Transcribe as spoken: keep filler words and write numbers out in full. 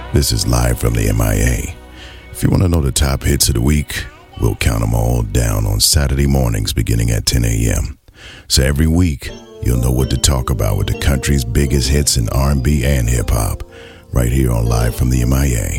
This is live from the M I A. If you want to know the top hits of the week, we'll count them all down on Saturday mornings beginning at ten a.m. So every week, you'll know what to talk about with the country's biggest hits in R and B and hip-hop, right here on Live from the M I A.